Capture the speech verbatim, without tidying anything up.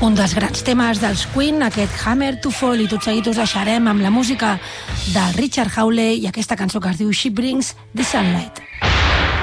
Un dels grans temes dels Queen, aquest Hammer to Fall, i tot seguit us deixarem amb la música de Richard Hawley i aquesta cançó que es diu She Brings the Sunlight.